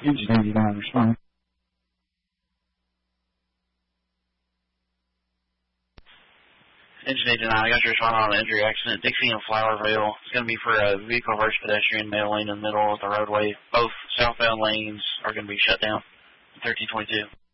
Engine 89, respond. Engine 89, I got your response on an injury accident. Dixie and Flowerville. It's going to be for a vehicle versus pedestrian, male lane in the middle of the roadway. Both southbound lanes are going to be shut down. 1322.